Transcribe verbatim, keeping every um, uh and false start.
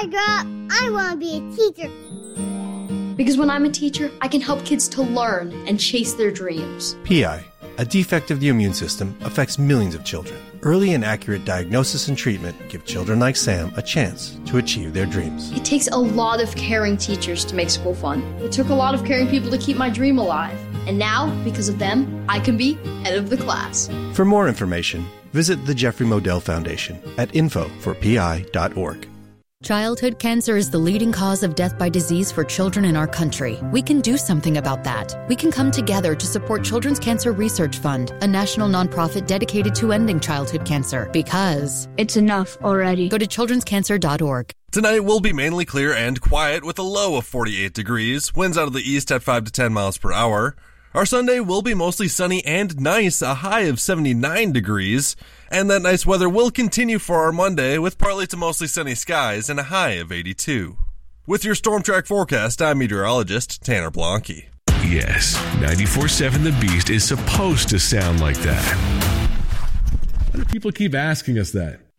I grow up, I want to be a teacher. Because when I'm a teacher, I can help kids to learn and chase their dreams. P I, a defect of the immune system, affects millions of children. Early and accurate diagnosis and treatment give children like Sam a chance to achieve their dreams. It takes a lot of caring teachers to make school fun. It took a lot of caring people to keep my dream alive. And now, because of them, I can be head of the class. For more information, visit the Jeffrey Modell Foundation at info for p i dot org. Childhood cancer is the leading cause of death by disease for children in our country. We can do something about that. We can come together to support Children's Cancer Research Fund, a national nonprofit dedicated to ending childhood cancer. Because it's enough already. Go to children's cancer dot org. Tonight will be mainly clear and quiet with a low of forty-eight degrees, winds out of the east at five to ten miles per hour. Our Sunday will be mostly sunny and nice, a high of seventy-nine degrees. And that nice weather will continue for our Monday with partly to mostly sunny skies and a high of eighty-two. With your Storm Track forecast, I'm meteorologist Tanner Blanke. Yes, ninety-four seven The Beast is supposed to sound like that. Why do people keep asking us that?